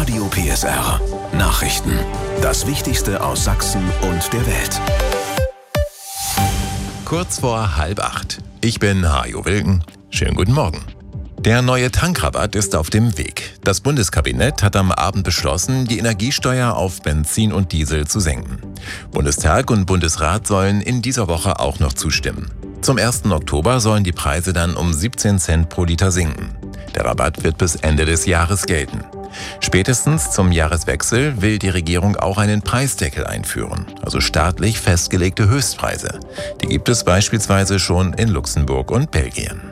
Radio PSR. Nachrichten. Das Wichtigste aus Sachsen und der Welt. Kurz vor 7:30. Ich bin Hajo Wilken. Schönen guten Morgen. Der neue Tankrabatt ist auf dem Weg. Das Bundeskabinett hat am Abend beschlossen, die Energiesteuer auf Benzin und Diesel zu senken. Bundestag und Bundesrat sollen in dieser Woche auch noch zustimmen. Zum 1. Oktober sollen die Preise dann um 17 Cent pro Liter sinken. Der Rabatt wird bis Ende des Jahres gelten. Spätestens zum Jahreswechsel will die Regierung auch einen Preisdeckel einführen, also staatlich festgelegte Höchstpreise. Die gibt es beispielsweise schon in Luxemburg und Belgien.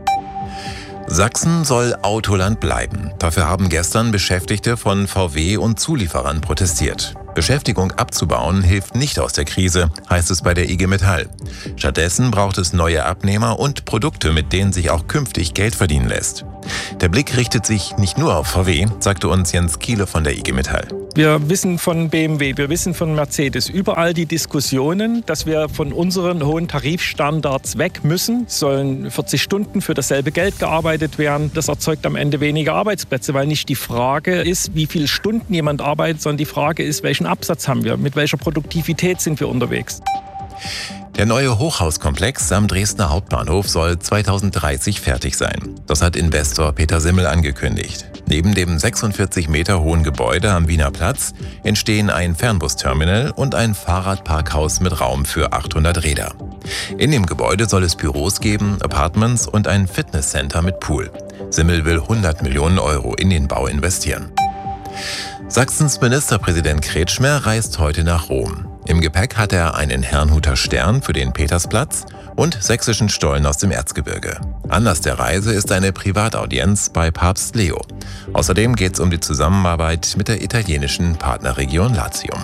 Sachsen soll Autoland bleiben. Dafür haben gestern Beschäftigte von VW und Zulieferern protestiert. Beschäftigung abzubauen hilft nicht aus der Krise, heißt es bei der IG Metall. Stattdessen braucht es neue Abnehmer und Produkte, mit denen sich auch künftig Geld verdienen lässt. Der Blick richtet sich nicht nur auf VW, sagte uns Jens Kiele von der IG Metall. Wir wissen von BMW, wir wissen von Mercedes, überall die Diskussionen, dass wir von unseren hohen Tarifstandards weg müssen. Es sollen 40 Stunden für dasselbe Geld gearbeitet werden. Das erzeugt am Ende weniger Arbeitsplätze, weil nicht die Frage ist, wie viele Stunden jemand arbeitet, sondern die Frage ist, welchen Absatz haben wir, mit welcher Produktivität sind wir unterwegs. Der neue Hochhauskomplex am Dresdner Hauptbahnhof soll 2030 fertig sein. Das hat Investor Peter Simmel angekündigt. Neben dem 46 Meter hohen Gebäude am Wiener Platz entstehen ein Fernbusterminal und ein Fahrradparkhaus mit Raum für 800 Räder. In dem Gebäude soll es Büros geben, Apartments und ein Fitnesscenter mit Pool. Simmel will 100 Millionen Euro in den Bau investieren. Sachsens Ministerpräsident Kretschmer reist heute nach Rom. Im Gepäck hat er einen Herrnhuter Stern für den Petersplatz und sächsischen Stollen aus dem Erzgebirge. Anlass der Reise ist eine Privataudienz bei Papst Leo. Außerdem geht es um die Zusammenarbeit mit der italienischen Partnerregion Latium.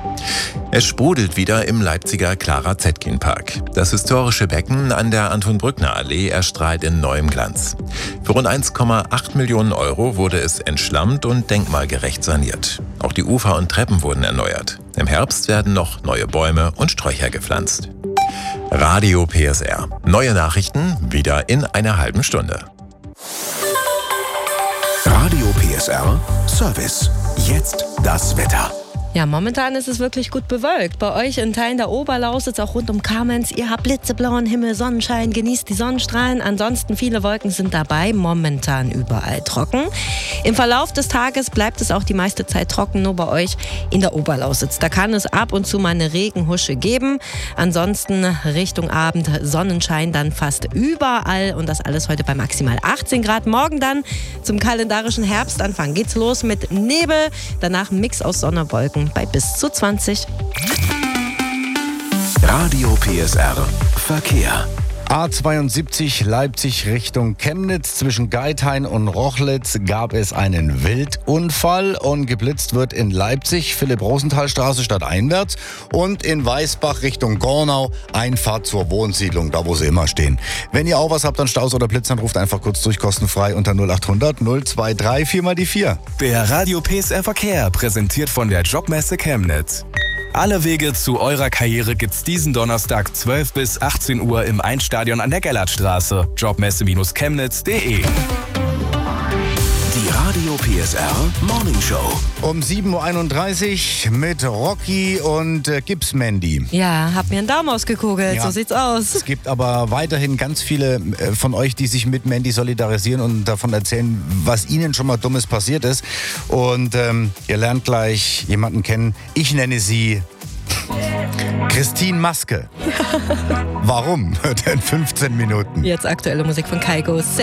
Es sprudelt wieder im Leipziger Clara-Zetkin-Park. Das historische Becken an der Anton-Brückner-Allee erstrahlt in neuem Glanz. Für rund 1,8 Millionen Euro wurde es entschlammt und denkmalgerecht saniert. Auch die Ufer und Treppen wurden erneuert. Im Herbst werden noch neue Bäume und Sträucher gepflanzt. Radio PSR. Neue Nachrichten wieder in einer halben Stunde. Radio PSR Service. Jetzt das Wetter. Ja, momentan ist es wirklich gut bewölkt. Bei euch in Teilen der Oberlausitz, auch rund um Kamenz, ihr habt blitzeblauen Himmel, Sonnenschein, genießt die Sonnenstrahlen. Ansonsten viele Wolken sind dabei, momentan überall trocken. Im Verlauf des Tages bleibt es auch die meiste Zeit trocken, nur bei euch in der Oberlausitz. Da kann es ab und zu mal eine Regenhusche geben. Ansonsten Richtung Abend Sonnenschein dann fast überall und das alles heute bei maximal 18 Grad. Morgen dann zum kalendarischen Herbstanfang geht's los mit Nebel, danach ein Mix aus Sonne und Wolken bei bis zu 20. Radio PSR Verkehr. A72 Leipzig Richtung Chemnitz. Zwischen Geithain und Rochlitz gab es einen Wildunfall und geblitzt wird in Leipzig Philipp-Rosenthal-Straße stadteinwärts und in Weißbach Richtung Gornau Einfahrt zur Wohnsiedlung, da wo sie immer stehen. Wenn ihr auch was habt an Staus oder Blitzern, ruft einfach kurz durch, kostenfrei unter 0800 023 4 mal die 4. Der Radio PSR Verkehr, präsentiert von der Jobmesse Chemnitz. Alle Wege zu eurer Karriere gibt's diesen Donnerstag 12 bis 18 Uhr im Einstadion an der Gellertstraße. Jobmesse-chemnitz.de. Die Radio PSR Morning Show. Um 7.31 Uhr mit Rocky und Gips-Mandy. Ja, hab mir einen Daumen ausgekugelt, Ja. so sieht's aus. Es gibt aber weiterhin ganz viele von euch, die sich mit Mandy solidarisieren und davon erzählen, was ihnen schon mal Dummes passiert ist. Und ihr lernt gleich jemanden kennen. Ich nenne sie Christine Maske. Warum? Hört ihr in 15 Minuten. Jetzt aktuelle Musik von Kygo.